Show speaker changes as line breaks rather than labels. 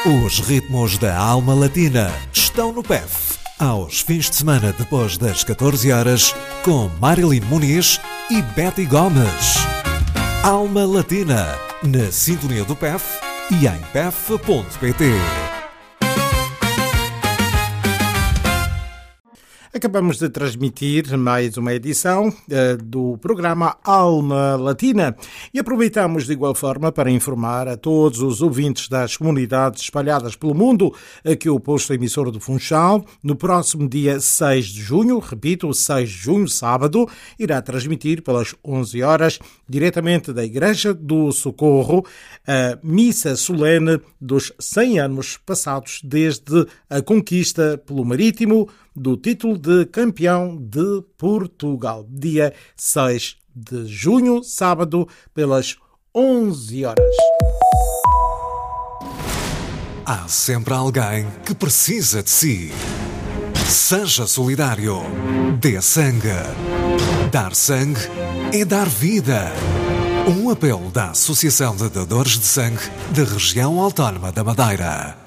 Os ritmos da alma latina estão no PEF. Aos fins de semana depois das 14 horas, com Marilyn Muniz e Betty Gomes. Alma Latina, na sintonia do PEF e em pef.pt.
Acabamos de transmitir mais uma edição do programa Alma Latina e aproveitamos de igual forma para informar a todos os ouvintes das comunidades espalhadas pelo mundo que o posto emissor do Funchal, no próximo dia 6 de junho, repito, 6 de junho, sábado, irá transmitir pelas 11 horas, diretamente da Igreja do Socorro, a missa solene dos 100 anos passados desde a conquista pelo Marítimo do título de campeão de Portugal. Dia 6 de junho, sábado, pelas 11 horas.
Há sempre alguém que precisa de si. Seja solidário. Dê sangue. Dar sangue é dar vida. Um apelo da Associação de Dadores de Sangue da Região Autónoma da Madeira.